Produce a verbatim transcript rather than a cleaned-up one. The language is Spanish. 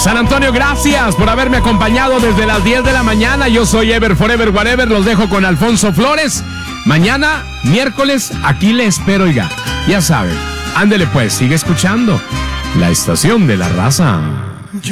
San Antonio, gracias por haberme acompañado desde las diez de la mañana. Yo soy Ever Forever Whatever. Los dejo con Alfonso Flores. Mañana, miércoles, aquí le espero, oiga. Ya saben, ándele pues, sigue escuchando La Estación de la Raza.